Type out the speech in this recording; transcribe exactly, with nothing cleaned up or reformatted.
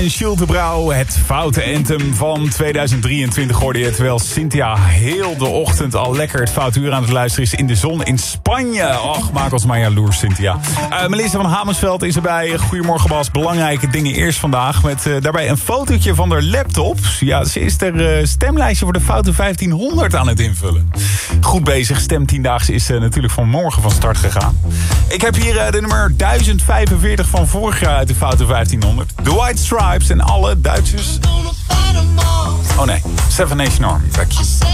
Jules de Brouw, het foute anthem van tweeduizend drieëntwintig hoorde je. Terwijl Cynthia heel de ochtend al lekker het foute uur aan het luisteren is in de zon in Spanje. Och, maak ons maar jaloers, Cynthia. Uh, Melissa van Hamersveld is erbij. Goedemorgen Bas, belangrijke dingen eerst vandaag. Met uh, daarbij een fotootje van haar laptop. Ja, ze is er uh, stemlijstje voor de foute vijftienhonderd aan het invullen. Goed bezig, Stem tiendaagse is uh, natuurlijk vanmorgen van start gegaan. Ik heb hier uh, de nummer duizend vijfenveertig van vorig jaar uit de foute vijftienhonderd. The White Stripes en alle Duitsers. Oh nee, Seven Nation Army, back you.